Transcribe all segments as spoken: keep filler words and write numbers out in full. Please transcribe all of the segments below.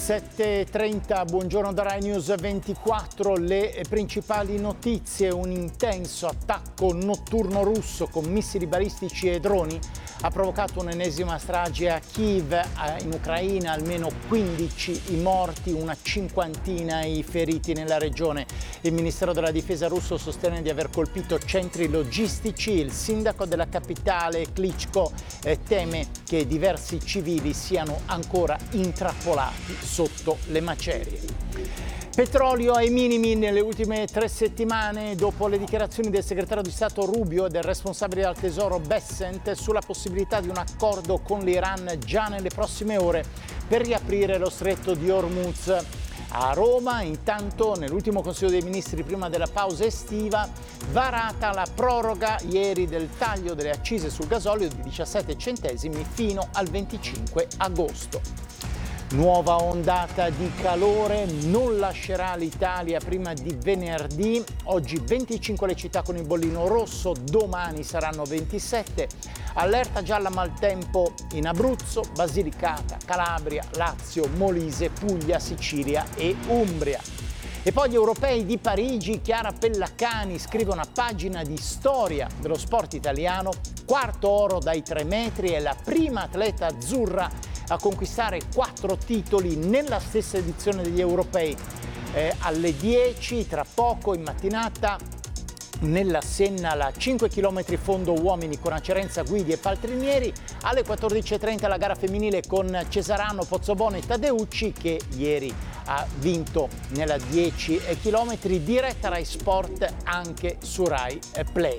sette e trenta, buongiorno da Rai News ventiquattro, le principali notizie: un intenso attacco notturno russo con missili balistici e droni ha provocato un'ennesima strage a Kiev, in Ucraina, almeno quindici i morti, una cinquantina i feriti nella regione. Il Ministero della Difesa russo sostiene di aver colpito centri logistici. Il sindaco della capitale, Klitschko, eh, teme che diversi civili siano ancora intrappolati sotto le macerie. Petrolio ai minimi nelle ultime tre settimane dopo le dichiarazioni del segretario di Stato Rubio e del responsabile del Tesoro Bessent sulla possibilità di un accordo con l'Iran già nelle prossime ore per riaprire lo stretto di Hormuz. A Roma, intanto, nell'ultimo Consiglio dei Ministri prima della pausa estiva, varata la proroga ieri del taglio delle accise sul gasolio di diciassette centesimi fino al venticinque agosto. Nuova ondata di calore non lascerà l'Italia prima di venerdì. Oggi venticinque le città con il bollino rosso, domani saranno ventisette. Allerta gialla maltempo in Abruzzo, Basilicata, Calabria, Lazio, Molise, Puglia, Sicilia e Umbria. E poi gli europei di Parigi. Chiara Pellacani scrive una pagina di storia dello sport italiano. Quarto oro dai tre metri, è la prima atleta azzurra a conquistare quattro titoli nella stessa edizione degli europei. Eh, alle dieci, tra poco, in mattinata, nella Senna la cinque chilometri fondo uomini con Acerenza, Guidi e Paltrinieri. Alle quattordici e trenta la gara femminile con Cesarano, Pozzobon e Tadeucci, che ieri ha vinto nella dieci chilometri. Diretta Rai Sport anche su Rai Play.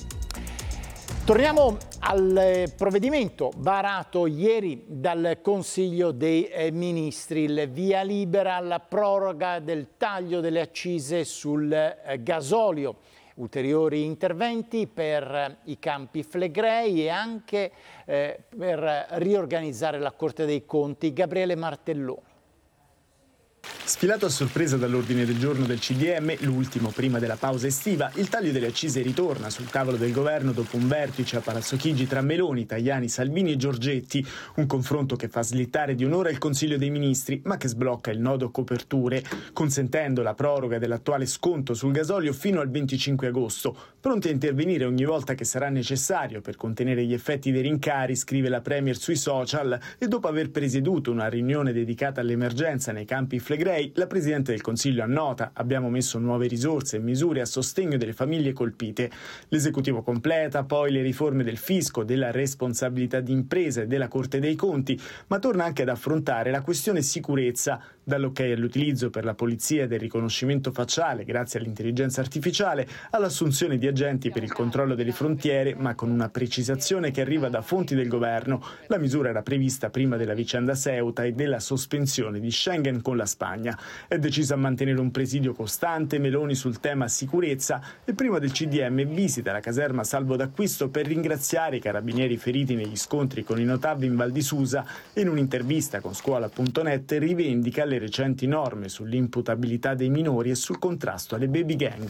Torniamo al provvedimento varato ieri dal Consiglio dei Ministri, il via libera alla proroga del taglio delle accise sul gasolio, ulteriori interventi per i Campi Flegrei e anche eh, per riorganizzare la Corte dei Conti. Gabriele Martelloni. Sfilato a sorpresa dall'ordine del giorno del C D M, l'ultimo prima della pausa estiva, il taglio delle accise ritorna sul tavolo del governo dopo un vertice a Palazzo Chigi tra Meloni, Tajani, Salvini e Giorgetti, un confronto che fa slittare di un'ora il Consiglio dei Ministri, ma che sblocca il nodo coperture, consentendo la proroga dell'attuale sconto sul gasolio fino al venticinque agosto, pronti a intervenire ogni volta che sarà necessario per contenere gli effetti dei rincari, scrive la Premier sui social, e dopo aver presieduto una riunione dedicata all'emergenza nei Campi Flegrei, la Presidente del Consiglio annota: abbiamo messo nuove risorse e misure a sostegno delle famiglie colpite. L'esecutivo completa poi le riforme del fisco, della responsabilità d'impresa e della Corte dei Conti, ma torna anche ad affrontare la questione sicurezza, dall'ok all'utilizzo per la polizia del riconoscimento facciale grazie all'intelligenza artificiale, all'assunzione di agenti per il controllo delle frontiere, ma con una precisazione che arriva da fonti del governo. La misura era prevista prima della vicenda Ceuta e della sospensione di Schengen con la Spagna. È decisa a mantenere un presidio costante Meloni sul tema sicurezza e prima del C D M visita la caserma Salvo d'Acquisto per ringraziare i carabinieri feriti negli scontri con i Notav in Val di Susa e in un'intervista con scuola punto net rivendica le recenti norme sull'imputabilità dei minori e sul contrasto alle baby gang.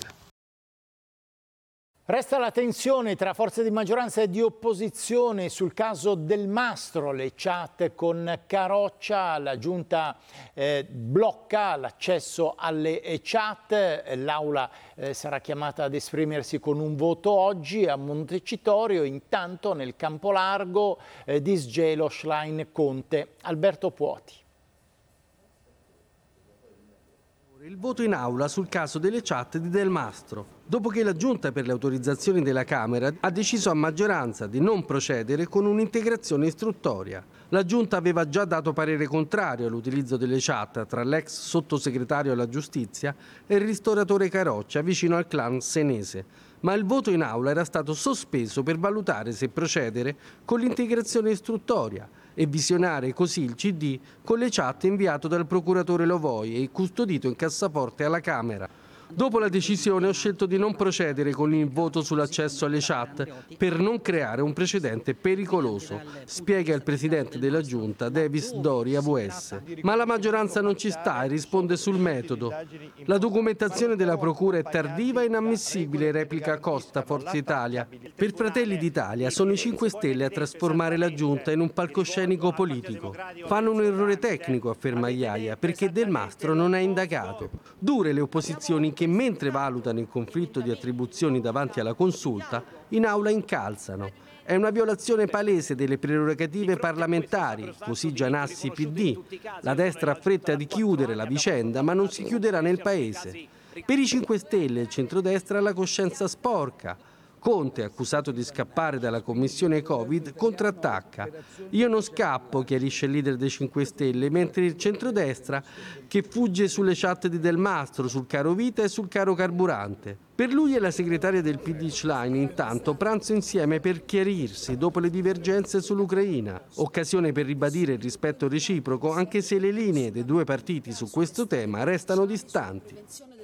Resta la tensione tra forze di maggioranza e di opposizione sul caso Del Mastro, le chat con Caroccia. La Giunta eh, blocca l'accesso alle chat, l'Aula eh, sarà chiamata ad esprimersi con un voto oggi a Montecitorio. Intanto nel campo largo eh, disgelo Schlein Conte. Alberto Puoti. Il voto in aula sul caso delle chat di Del Mastro, dopo che la Giunta per le autorizzazioni della Camera ha deciso a maggioranza di non procedere con un'integrazione istruttoria. La Giunta aveva già dato parere contrario all'utilizzo delle chat tra l'ex sottosegretario alla giustizia e il ristoratore Caroccia vicino al clan senese, ma il voto in aula era stato sospeso per valutare se procedere con l'integrazione istruttoria e visionare così il C D con le chat inviato dal procuratore Lovoi e custodito in cassaforte alla Camera. Dopo la decisione ho scelto di non procedere con il voto sull'accesso alle chat per non creare un precedente pericoloso, spiega il presidente della giunta Davis Dori A V S. Ma la maggioranza non ci sta e risponde sul metodo. La documentazione della procura è tardiva e inammissibile, replica Costa, Forza Italia. Per Fratelli d'Italia sono i cinque Stelle a trasformare la giunta in un palcoscenico politico. Fanno un errore tecnico, afferma Iaia, perché Del Mastro non è indagato. Dure le opposizioni che, mentre valutano il conflitto di attribuzioni davanti alla consulta, in aula incalzano. È una violazione palese delle prerogative parlamentari, così Gianassi P D. La destra ha fretta di chiudere la vicenda, ma non si chiuderà nel Paese. Per i cinque Stelle il centrodestra ha la coscienza sporca. Conte, accusato di scappare dalla commissione Covid, contrattacca. Io non scappo, chiarisce il leader dei cinque Stelle, mentre il centrodestra che fugge sulle chat di Del Mastro, sul caro vita e sul caro carburante. Per lui e la segretaria del P D Schlein, intanto, pranzo insieme per chiarirsi dopo le divergenze sull'Ucraina. Occasione per ribadire il rispetto reciproco, anche se le linee dei due partiti su questo tema restano distanti.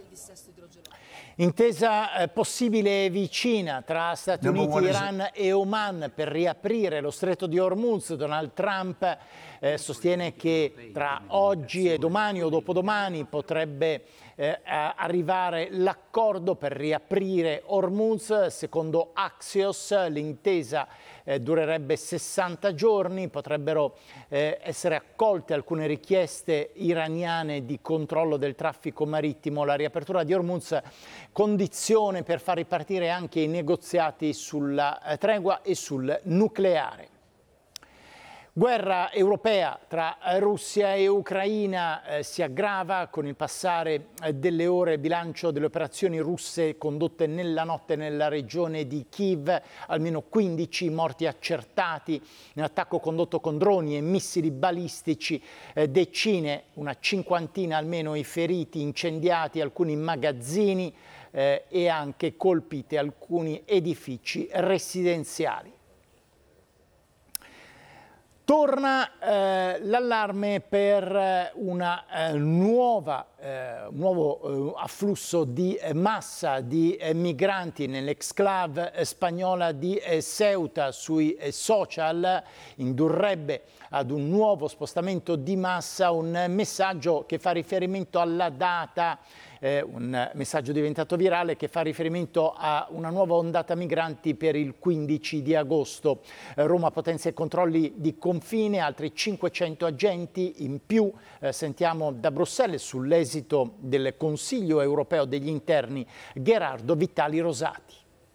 Intesa eh, possibile e vicina tra Stati Uniti, Iran e Oman per riaprire lo stretto di Hormuz. Donald Trump eh, sostiene che tra oggi e domani o dopodomani potrebbe eh, arrivare l'accordo per riaprire Hormuz. Secondo Axios l'intesa eh, durerebbe sessanta giorni, potrebbero eh, essere accolte alcune richieste iraniane di controllo del traffico marittimo. La riapertura di Hormuz condizione per far ripartire anche i negoziati sulla eh, tregua e sul nucleare. Guerra europea tra Russia e Ucraina eh, si aggrava con il passare eh, delle ore. Bilancio delle operazioni russe condotte nella notte nella regione di Kiev, almeno quindici morti accertati, un attacco condotto con droni e missili balistici, eh, decine, una cinquantina almeno i feriti, incendiati alcuni magazzini eh, e anche colpite alcuni edifici residenziali. Torna eh, l'allarme per una eh, nuova, eh, nuovo eh, afflusso di eh, massa di eh, migranti nell'exclave eh, spagnola di eh, Ceuta. Sui eh, social indurrebbe ad un nuovo spostamento di massa, un messaggio che fa riferimento alla data, eh, un messaggio diventato virale che fa riferimento a una nuova ondata migranti per il quindici di agosto. Eh, Roma potenzia i controlli di confine, altri cinquecento agenti in più. Eh, sentiamo da Bruxelles sull'esito del Consiglio europeo degli interni Gerardo Vitali Rosati.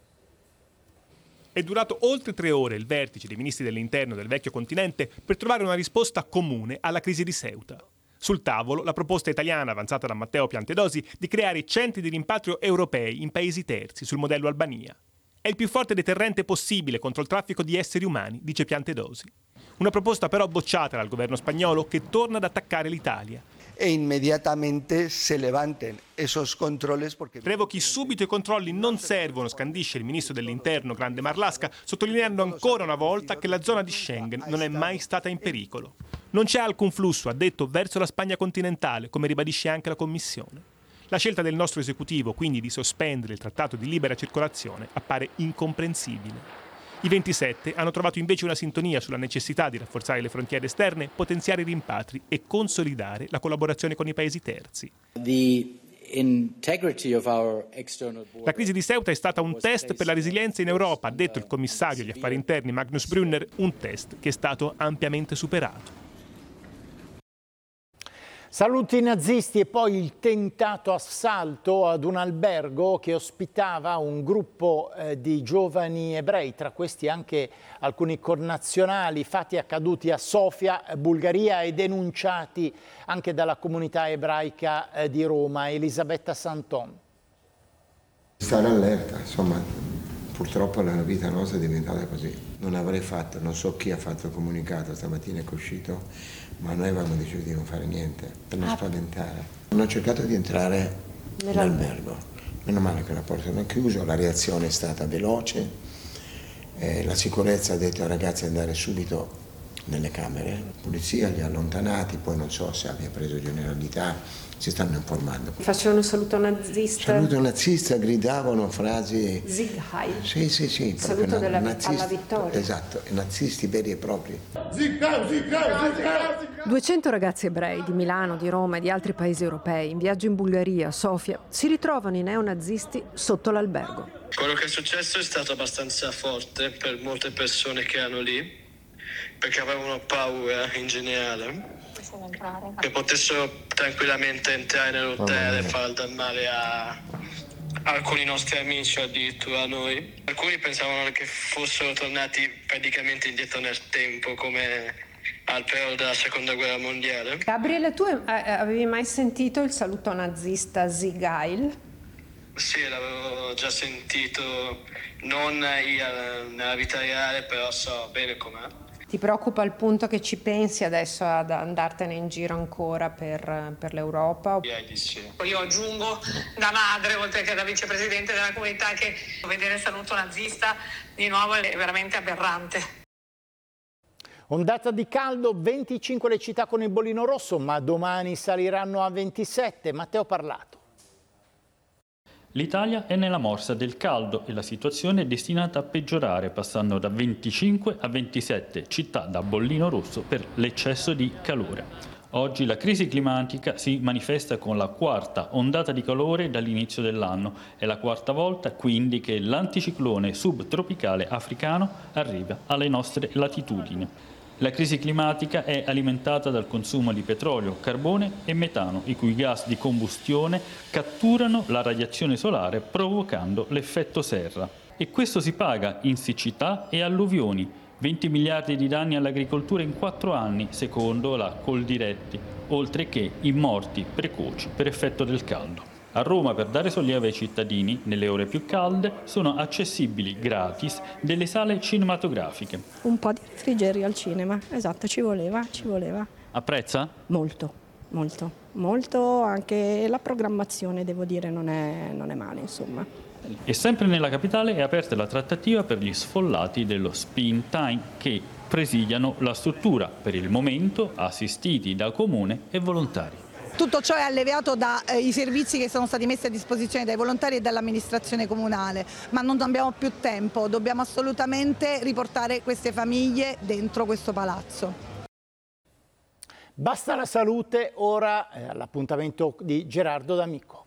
È durato oltre tre ore il vertice dei ministri dell'interno del vecchio continente per trovare una risposta comune alla crisi di Ceuta. Sul tavolo la proposta italiana avanzata da Matteo Piantedosi di creare centri di rimpatrio europei in paesi terzi sul modello Albania. È il più forte deterrente possibile contro il traffico di esseri umani, dice Piantedosi. Una proposta però bocciata dal governo spagnolo che torna ad attaccare l'Italia. E immediatamente se levanten esos controles porque... Revochi subito i controlli, non servono, scandisce il ministro dell'interno Grande Marlaska, sottolineando ancora una volta che la zona di Schengen non è mai stata in pericolo. Non c'è alcun flusso, ha detto, verso la Spagna continentale, come ribadisce anche la Commissione. La scelta del nostro esecutivo, quindi, di sospendere il trattato di libera circolazione, appare incomprensibile. I ventisette hanno trovato invece una sintonia sulla necessità di rafforzare le frontiere esterne, potenziare i rimpatri e consolidare la collaborazione con i paesi terzi. La crisi di Ceuta è stata un test per la resilienza in Europa, ha detto il commissario agli affari interni Magnus Brunner, un test che è stato ampiamente superato. Saluti nazisti e poi il tentato assalto ad un albergo che ospitava un gruppo eh, di giovani ebrei, tra questi anche alcuni connazionali, fatti accaduti a Sofia, Bulgaria, e denunciati anche dalla comunità ebraica eh, di Roma. Elisabetta Santon. Stare allerta, insomma, purtroppo la vita nostra è diventata così. Non avrei fatto, non so chi ha fatto il comunicato stamattina che è uscito, ma noi avevamo deciso di non fare niente, per non ah. spaventare. Non ho cercato di entrare nell'albergo, meno male che la porta non è chiusa, la reazione è stata veloce, eh, la sicurezza ha detto ai ragazzi di andare subito nelle camere. La polizia li ha allontanati, poi non so se abbia preso generalità, si stanno informando. Facevano saluto nazista? Saluto nazista, gridavano frasi... Sieg Heil? Sì, sì, sì. Saluto della, nazisti, alla vittoria. Esatto, nazisti veri e propri. Sieg Heil, Sieg Heil, Sieg Heil. duecento ragazzi ebrei di Milano, di Roma e di altri paesi europei in viaggio in Bulgaria, Sofia, si ritrovano i neonazisti sotto l'albergo. Quello che è successo è stato abbastanza forte per molte persone che erano lì, perché avevano paura in generale che potessero tranquillamente entrare nell'hotel e far del male a alcuni nostri amici, addirittura a noi. Alcuni pensavano che fossero tornati praticamente indietro nel tempo, come al periodo della seconda guerra mondiale. Gabriele, tu avevi mai sentito il saluto nazista Sieg Heil? Sì, l'avevo già sentito, non io nella vita reale, però so bene com'è. Ti preoccupa il punto che ci pensi adesso ad andartene in giro ancora per, per l'Europa? Direi di sì. Io aggiungo da madre, oltre che da vicepresidente della comunità, che vedere il saluto nazista di nuovo è veramente aberrante. Ondata di caldo, venticinque le città con il bollino rosso, ma domani saliranno a ventisette. Matteo Parlato. L'Italia è nella morsa del caldo e la situazione è destinata a peggiorare, passando da venticinque a ventisette città da bollino rosso per l'eccesso di calore. Oggi la crisi climatica si manifesta con la quarta ondata di calore dall'inizio dell'anno. È la quarta volta quindi che l'anticiclone subtropicale africano arriva alle nostre latitudini. La crisi climatica è alimentata dal consumo di petrolio, carbone e metano, i cui gas di combustione catturano la radiazione solare provocando l'effetto serra. E questo si paga in siccità e alluvioni, venti miliardi di danni all'agricoltura in quattro anni, secondo la Coldiretti, oltre che in morti precoci per effetto del caldo. A Roma, per dare sollievo ai cittadini, nelle ore più calde sono accessibili gratis delle sale cinematografiche. Un po' di refrigerio al cinema, esatto, ci voleva, ci voleva. Apprezza? Molto, molto, molto, anche la programmazione, devo dire, non è, non è male, insomma. E sempre nella capitale è aperta la trattativa per gli sfollati dello Spin Time che presidiano la struttura, per il momento assistiti da comune e volontari. Tutto ciò è alleviato dai servizi che sono stati messi a disposizione dai volontari e dall'amministrazione comunale, ma non abbiamo più tempo, dobbiamo assolutamente riportare queste famiglie dentro questo palazzo. Basta la salute, ora eh, l'appuntamento di Gerardo D'Amico.